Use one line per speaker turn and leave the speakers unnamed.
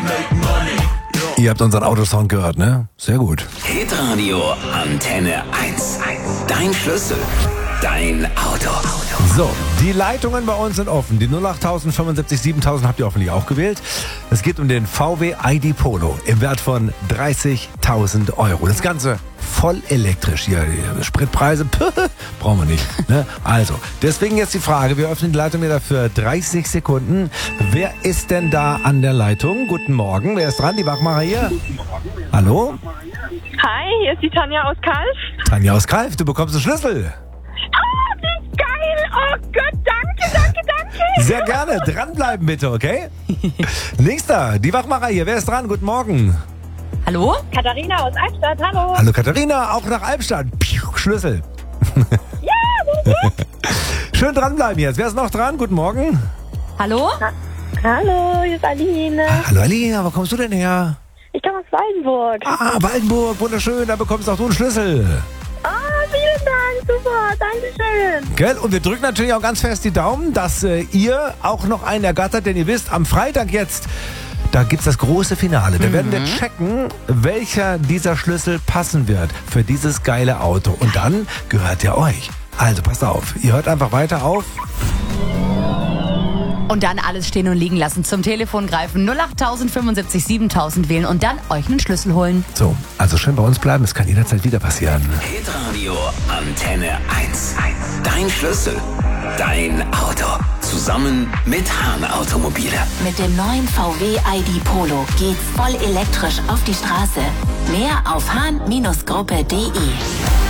Ihr habt unseren Autosong gehört, ne? Sehr gut.
Hitradio Antenne 1. Dein Schlüssel. Dein Auto.
So, die Leitungen bei uns sind offen. Die 08000 75 7000 habt ihr hoffentlich auch gewählt. Es geht um den VW ID Polo im Wert von 30.000 Euro. Das Ganze voll elektrisch. Hier, die Spritpreise, brauchen wir nicht. Ne? Also, deswegen jetzt die Frage. Wir öffnen die Leitung wieder für 30 Sekunden. Wer ist denn da an der Leitung? Guten Morgen. Wer ist dran? Die Wachmacher hier? Hallo?
Hi, hier ist die Tanja aus Kalf.
Tanja aus Kalf, du bekommst einen Schlüssel.
Oh, wie geil! Oh Gott, danke.
Sehr gerne. Dranbleiben bitte, okay? Nächster, die Wachmacher hier. Wer ist dran? Guten Morgen.
Hallo?
Katharina aus Albstadt, hallo.
Hallo Katharina, auch nach Albstadt. Piu, Schlüssel.
Ja,
Schön dranbleiben jetzt. Wer ist noch dran? Guten Morgen.
Hallo?
hallo, hier ist Aline.
Hallo Alina, wo kommst du denn her?
Ich komme aus Waldenburg.
Waldenburg, wunderschön. Da bekommst auch du einen Schlüssel.
Vielen Dank, super, dankeschön.
Gell? Und wir drücken natürlich auch ganz fest die Daumen, dass ihr auch noch einen ergattert, denn ihr wisst, am Freitag jetzt, da gibt's das große Finale. Da werden wir checken, welcher dieser Schlüssel passen wird für dieses geile Auto. Und dann gehört der euch. Also passt auf, ihr hört einfach weiter auf.
Und dann alles stehen und liegen lassen. Zum Telefon greifen, 08000 75 7000 wählen und dann euch einen Schlüssel holen.
So, also schön bei uns bleiben, es kann jederzeit wieder passieren.
Hitradio Antenne 1. Dein Schlüssel. Dein Auto. Zusammen mit Hahn Automobile.
Mit dem neuen VW ID Polo geht's voll elektrisch auf die Straße. Mehr auf hahn-gruppe.de.